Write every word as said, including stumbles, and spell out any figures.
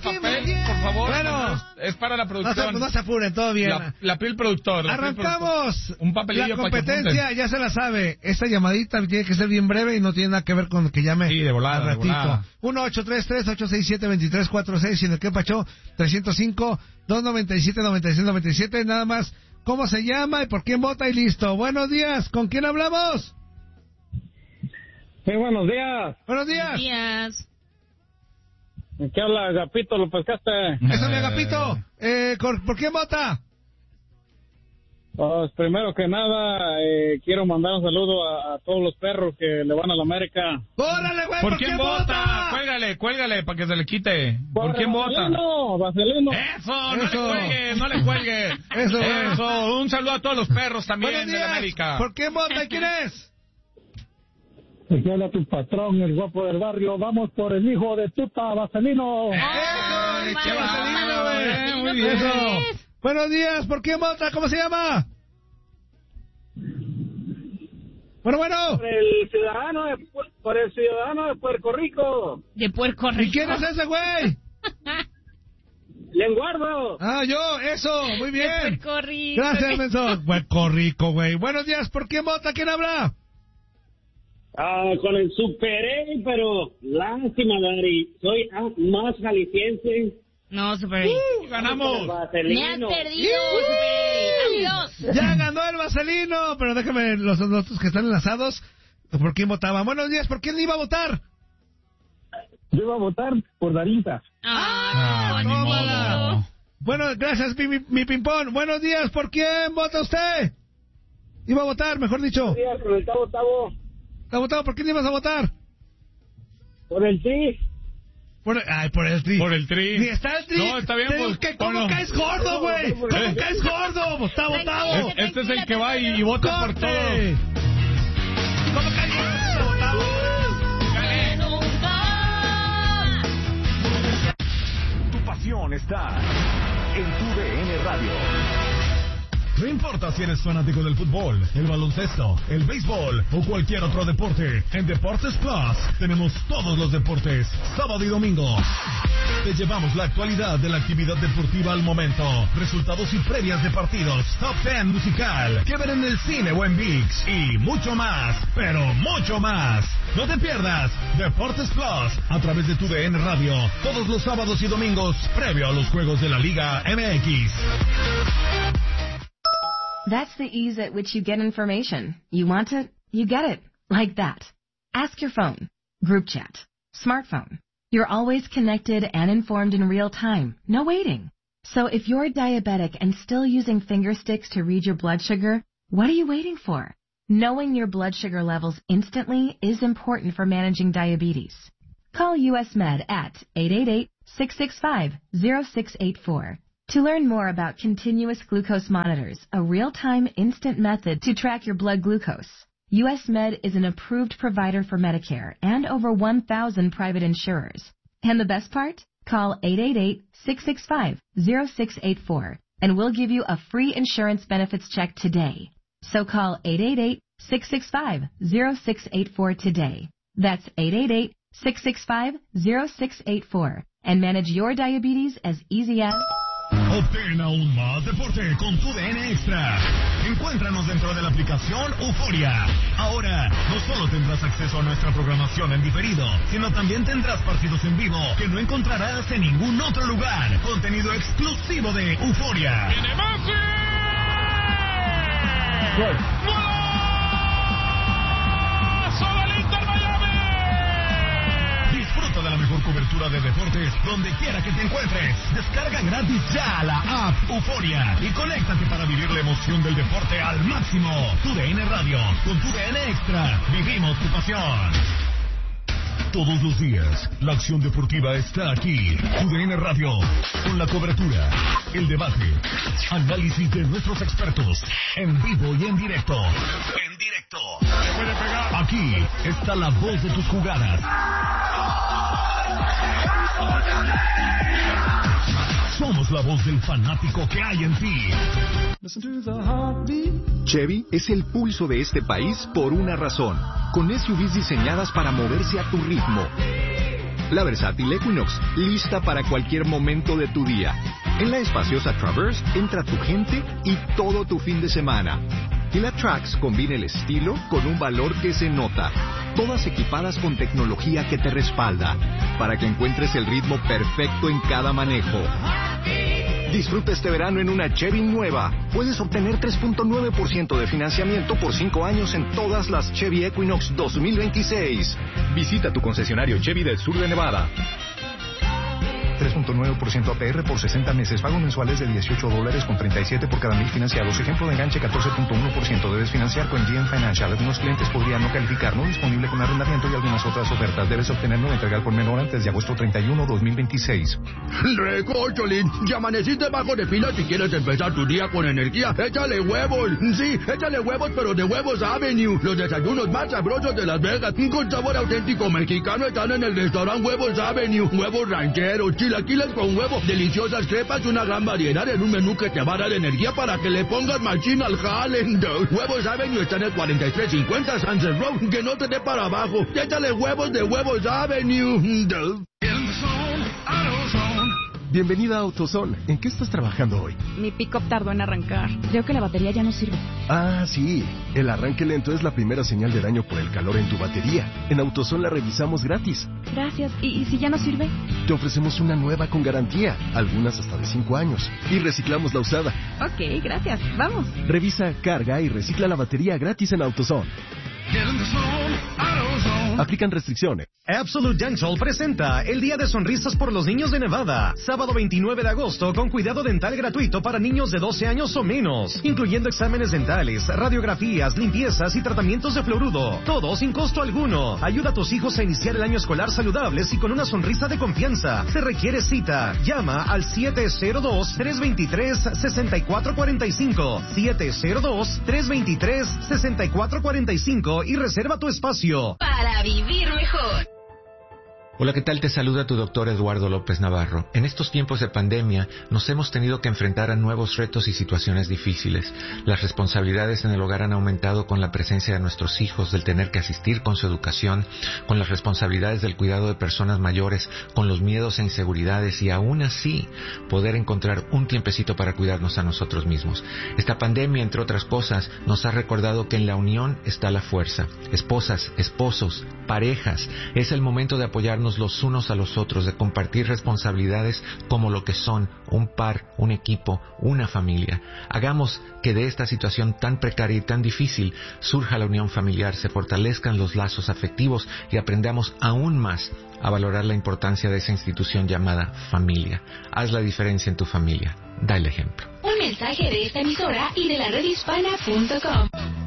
papel, por favor. Bueno, es para la producción. No se, no se apuren, todo bien. La, la piel productor. La Arrancamos. Piel productor. Un papelillo la para que competencia, ya se la sabe. Esta llamadita tiene que ser bien breve y no tiene nada que ver con que llame sí, de volada, al ratito. De volada. uno ocho tres tres, ocho seis siete, dos tres cuatro seis y en el que pachó trescientos cinco, doscientos noventa y siete, noventa y seis noventa y siete. Nada más, cómo se llama y por quién vota y listo. Buenos días, ¿con quién hablamos? Sí, buenos días. Buenos días. Buenos días. ¿Qué habla, Agapito? ¿Lo pescaste? Eso, mi Agapito. Eh, ¿Por quién vota? Pues primero que nada, eh, quiero mandar un saludo a, a todos los perros que le van a la América. ¡Órale, güey! ¿Por, ¿Por quién, quién vota? vota? Cuélgale, cuélgale para que se le quite. ¿Por, ¿Por quién Vaselino, vota? Vaselino. Eso, no Eso. le cuelgue, no le cuelgue. Eso, güey. Eso, un saludo a todos los perros también de la América. ¿Por quién vota y quién es? Aquí habla tu patrón, el guapo del barrio. Vamos por el hijo de tuta, Vaselino. ¡Eso! ¡Qué Vaselino, güey! Muy bien. Eso. Buenos días, ¿por quién vota? ¿Cómo se llama? Bueno, bueno. Por el ciudadano de, por el ciudadano de Puerto Rico. De Puerto Rico. ¿Y quién es ese güey? Lenguardo. Ah, yo, eso, muy bien. De Puerto Rico. Gracias, Menson. Puerto Rico, güey. Buenos días, ¿por quién vota? ¿Quién habla? Ah, con el Super A, pero lástima, Dari. Soy ah, más jalisciense. No, Super A. Uh, ganamos. Me has perdido, Super A. Adiós. Ya ganó el Vaselino, pero déjame los otros que están enlazados. ¿Por quién votaban? Buenos días, ¿por quién iba a votar? Yo iba a votar por Darinta. Ah, ah no. Bueno, gracias, mi, mi, mi pimpón. Buenos días, ¿por quién vota usted? Iba a votar, mejor dicho. Buenos días, por el Tavo Tavo. Votado, ¿por quién ibas a votar? Por el Tri. Por el, ay, por el Tri. Por el Tri. Ni está el Tri. No, está bien. Pues, que, ¿Cómo no. caes gordo, güey? ¿Cómo eh. caes gordo? Está votado. Es, este es el que va y, y vota por todo. ¿Cómo caes gordo? Está votado. Tu pasión está en tu D N Radio. No importa si eres fanático del fútbol, el baloncesto, el béisbol o cualquier otro deporte, en Deportes Plus tenemos todos los deportes, sábado y domingo. Te llevamos la actualidad de la actividad deportiva al momento, resultados y previas de partidos, top ten musical, que ver en el cine o en ViX y mucho más, pero mucho más. No te pierdas Deportes Plus a través de tu D N Radio, todos los sábados y domingos, previo a los juegos de la Liga M X. That's the ease at which you get information. You want it, you get it. Like that. Ask your phone. Group chat. Smartphone. You're always connected and informed in real time. No waiting. So if you're diabetic and still using finger sticks to read your blood sugar, what are you waiting for? Knowing your blood sugar levels instantly is important for managing diabetes. Call U S Med at eight eight eight, six six five, zero six eight four. To learn more about continuous glucose monitors, a real-time instant method to track your blood glucose, U S Med is an approved provider for Medicare and over one thousand private insurers. And the best part? Call eight eight eight, six six five, zero six eight four and we'll give you a free insurance benefits check today. So call eight eight eight, six six five, zero six eight four today. That's eight eight eight, six six five, zero six eight four and manage your diabetes as easy as... Obtén aún más deporte con tu D N Extra. Encuéntranos dentro de la aplicación Euforia. Ahora, no solo tendrás acceso a nuestra programación en diferido, sino también tendrás partidos en vivo que no encontrarás en ningún otro lugar. Contenido exclusivo de Euforia. ¡Tiene Messi! ¡Gol! Disfruta de la mejor cobertura de deportes donde quiera que te encuentres. Descarga gratis ya la app Euforia y conéctate para vivir la emoción del deporte al máximo. Tu D N Radio, con tu D N Extra, vivimos tu pasión. Todos los días, la acción deportiva está aquí. Tu D N Radio, con la cobertura, el debate, análisis de nuestros expertos, en vivo y en directo. En directo. Aquí está la voz de tus jugadas. Somos la voz del fanático que hay en ti. Chevy es el pulso de este país por una razón. Con S U Vs diseñadas para moverse a tu ritmo. La versátil Equinox, lista para cualquier momento de tu día. En la espaciosa Traverse entra tu gente y todo tu fin de semana. Y la Trax combina el estilo con un valor que se nota. Todas equipadas con tecnología que te respalda, para que encuentres el ritmo perfecto en cada manejo. Disfruta este verano en una Chevy nueva. Puedes obtener tres punto nueve por ciento de financiamiento por cinco años en todas las Chevy Equinox dos mil veintiséis. Visita tu concesionario Chevy del sur de Nevada. tres punto nueve por ciento A P R por sesenta meses. Pago mensuales de dieciocho dólares con treinta y siete por cada mil financiados. Ejemplo de enganche catorce punto uno por ciento. Debes financiar con G M Financial. Algunos clientes podrían no calificar. No disponible con arrendamiento y algunas otras ofertas. Debes obtenerlo o entregar por menor antes de agosto treinta y uno, dos mil veintiséis. Recocholín, ya amaneciste bajo de pila si quieres empezar tu día con energía. Échale huevos. Sí, échale huevos, pero de Huevos Avenue. Los desayunos más sabrosos de Las Vegas. Con sabor auténtico mexicano están en el restaurante Huevos Avenue. Huevos rancheros, chilaquiles con huevo, deliciosas crepas y una gran variedad en un menú que te va a dar energía para que le pongas machín al jale. Huevos Avenue está en el cuarenta y tres cincuenta Sunset Road. Que no te dé para abajo. Échale huevos de Huevos Avenue. Bienvenida a AutoZone. ¿En qué estás trabajando hoy? Mi pick-up tardó en arrancar. Creo que la batería ya no sirve. Ah, sí. El arranque lento es la primera señal de daño por el calor en tu batería. En AutoZone la revisamos gratis. Gracias. ¿Y, y si ya no sirve? Te ofrecemos una nueva con garantía, algunas hasta de cinco años. Y reciclamos la usada. Ok, gracias. Vamos. Revisa, carga y recicla la batería gratis en AutoZone. Aplican restricciones. Absolute Dental presenta el Día de Sonrisas por los Niños de Nevada. Sábado veintinueve de agosto con cuidado dental gratuito para niños de doce años o menos, incluyendo exámenes dentales, radiografías, limpiezas y tratamientos de fluoruro. Todo sin costo alguno. Ayuda a tus hijos a iniciar el año escolar saludables y con una sonrisa de confianza. Se requiere cita. Llama al siete cero dos, tres dos tres, seis cuatro cuatro cinco. siete cero dos, tres dos tres, seis cuatro cuatro cinco y reserva tu espacio. Para vivir mejor. Hola, ¿qué tal? Te saluda tu doctor Eduardo López Navarro. En estos tiempos de pandemia nos hemos tenido que enfrentar a nuevos retos y situaciones difíciles. Las responsabilidades en el hogar han aumentado con la presencia de nuestros hijos, del tener que asistir con su educación, con las responsabilidades del cuidado de personas mayores, con los miedos e inseguridades y aún así poder encontrar un tiempecito para cuidarnos a nosotros mismos. Esta pandemia, entre otras cosas, nos ha recordado que en la unión está la fuerza. Esposas, esposos, parejas, es el momento de apoyarnos los unos a los otros, de compartir responsabilidades como lo que son un par, un equipo, una familia. Hagamos que de esta situación tan precaria y tan difícil surja la unión familiar, se fortalezcan los lazos afectivos y aprendamos aún más a valorar la importancia de esa institución llamada familia. Haz la diferencia en tu familia. Da el ejemplo. Un mensaje de esta emisora y de la red hispana punto com.